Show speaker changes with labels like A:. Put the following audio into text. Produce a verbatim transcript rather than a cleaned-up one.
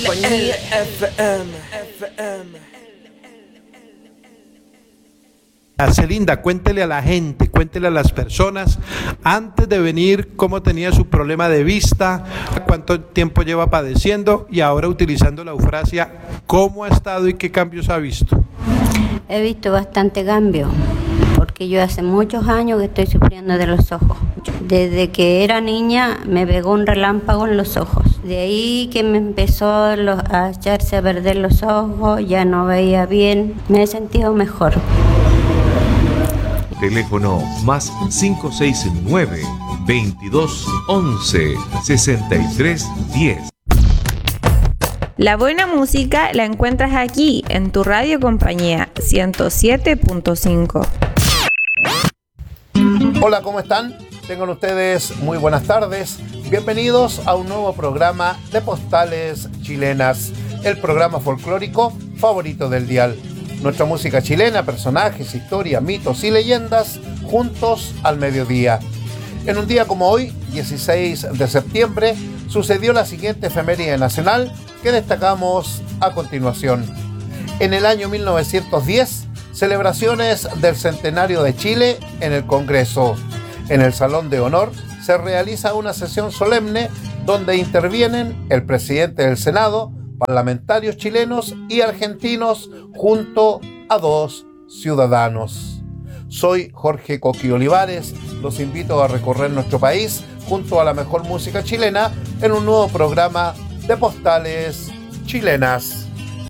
A: Compañía F M, F M.
B: Celinda, cuéntele a la gente, cuéntele a las personas, antes de venir, cómo tenía su problema de vista, cuánto tiempo lleva padeciendo y ahora utilizando la eufrasia, cómo ha estado y qué cambios ha visto.
C: He visto bastante cambio, porque yo hace muchos años que estoy sufriendo de los ojos. Desde que era niña me pegó un relámpago en los ojos. De ahí que me empezó los, a echarse a perder los ojos, ya no veía bien, me he sentido mejor.
D: Teléfono más cinco seis nueve, veintidós once, sesenta y tres diez.
E: La buena música la encuentras aquí, en tu radio compañía ciento siete punto cinco.
F: Hola, ¿cómo están? Tengan ustedes muy buenas tardes. Bienvenidos a un nuevo programa de Postales Chilenas, el programa folclórico favorito del dial. Nuestra música chilena, personajes, historia, mitos y leyendas, juntos al mediodía. En un día como hoy, dieciséis de septiembre, sucedió la siguiente efeméride nacional que destacamos a continuación. En el año mil novecientos diez, celebraciones del centenario de Chile en el Congreso. En el Salón de Honor se realiza una sesión solemne donde intervienen el presidente del Senado, parlamentarios chilenos y argentinos junto a dos ciudadanos. Soy Jorge Coqui Olivares, los invito a recorrer nuestro país junto a la mejor música chilena en un nuevo programa de Postales Chilenas.